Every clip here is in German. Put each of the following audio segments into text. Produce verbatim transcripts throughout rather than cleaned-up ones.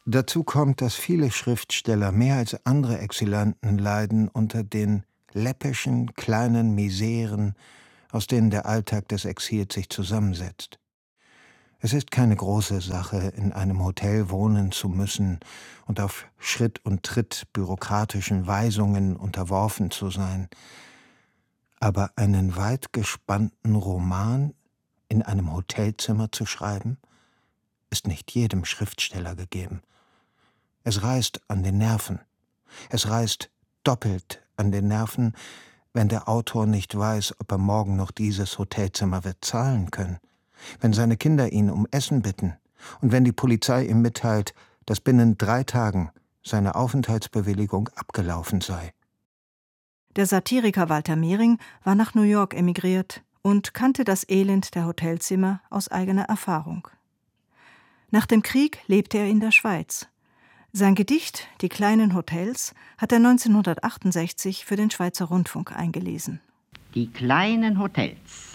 Dazu kommt, dass viele Schriftsteller mehr als andere Exilanten leiden unter den läppischen, kleinen Miseren, aus denen der Alltag des Exils sich zusammensetzt. Es ist keine große Sache, in einem Hotel wohnen zu müssen und auf Schritt und Tritt bürokratischen Weisungen unterworfen zu sein. Aber einen weit gespannten Roman in einem Hotelzimmer zu schreiben, ist nicht jedem Schriftsteller gegeben. Es reißt an den Nerven. Es reißt doppelt an den Nerven, wenn der Autor nicht weiß, ob er morgen noch dieses Hotelzimmer wird zahlen können, wenn seine Kinder ihn um Essen bitten und wenn die Polizei ihm mitteilt, dass binnen drei Tagen seine Aufenthaltsbewilligung abgelaufen sei. Der Satiriker Walter Mehring war nach New York emigriert und kannte das Elend der Hotelzimmer aus eigener Erfahrung. Nach dem Krieg lebte er in der Schweiz. Sein Gedicht »Die kleinen Hotels« hat er neunzehnhundertachtundsechzig für den Schweizer Rundfunk eingelesen. Die kleinen Hotels.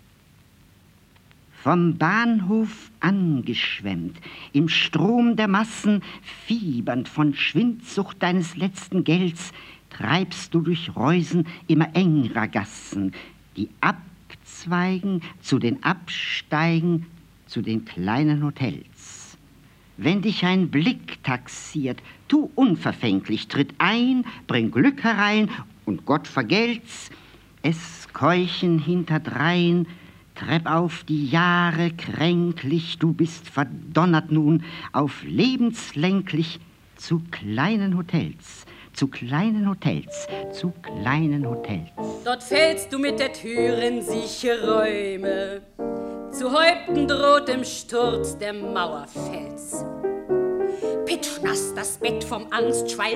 Vom Bahnhof angeschwemmt, im Strom der Massen, fiebernd von Schwindsucht deines letzten Gelds, treibst du durch Reusen immer engrer Gassen, die abzweigen, zu den absteigen, zu den kleinen Hotels. Wenn dich ein Blick taxiert, tu unverfänglich, tritt ein, bring Glück herein und Gott vergelt's. Es keuchen hinterdrein, trepp auf die Jahre kränklich, du bist verdonnert nun auf lebenslänglich zu kleinen Hotels, zu kleinen Hotels, zu kleinen Hotels. Dort fällst du mit der Tür in sichere Räume, zu Häupten droht im Sturz der Mauerfels. Pitschnass das Bett vom Angstschweiß